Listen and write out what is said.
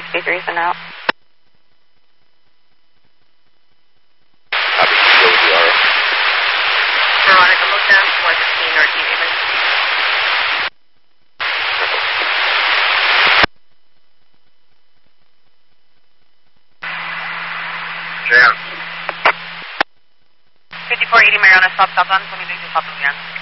63's en route. Copy, CODR. Veronica, look down 415 Northeast Eastern. Jam. 5480 Mariana, stop on, 20 to Papa again.